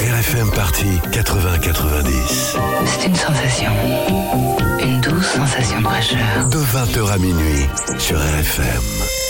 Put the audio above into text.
RFM Party 80-90. C'est une sensation. Une douce sensation de fraîcheur. De 20h à minuit sur RFM.